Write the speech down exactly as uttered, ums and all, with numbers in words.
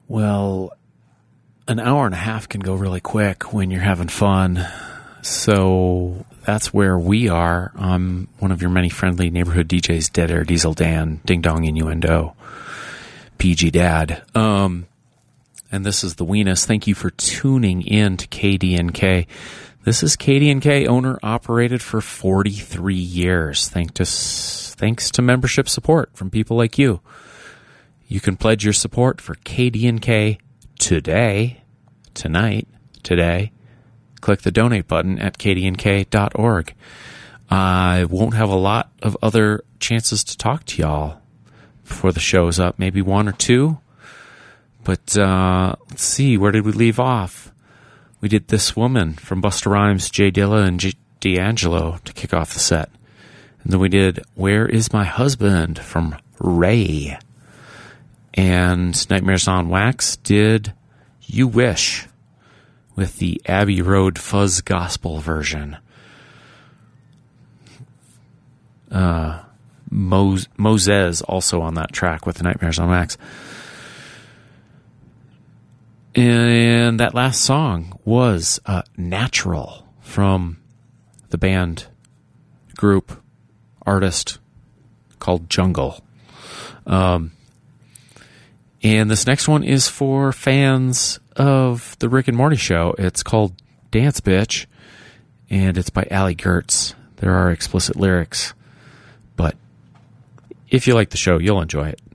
Well, an hour and a half can go really quick when you're having fun. So that's where we are. I'm one of your many friendly neighborhood D Js, Dead Air Diesel Dan, Ding Dong Innuendo, P G Dad. Um, and this is the Weenus. Thank you for tuning in to K D N K. This is K D N K, owner operated for forty-three years. Thanks to, thanks to membership support from people like you. You can pledge your support for K D N K today, tonight, today. Click the donate button at k d n k dot org. I won't have a lot of other chances to talk to y'all before the show's up. Maybe one or two. But uh, let's see, where did we leave off? We did This Woman from Busta Rhymes, Jay Dilla, and G- D'Angelo to kick off the set. And then we did Where Is My Husband from Ray. And Nightmares on Wax did You Wish with the Abbey Road Fuzz Gospel version. Uh, Mo- Moses also on that track with the Nightmares on Wax. And that last song was uh, Natural from the band, group, artist called Jungle. Um, and this next one is for fans of the Rick and Morty show. It's called Dance Bitch, and it's by Allie Gertz. There are explicit lyrics, but if you like the show, you'll enjoy it.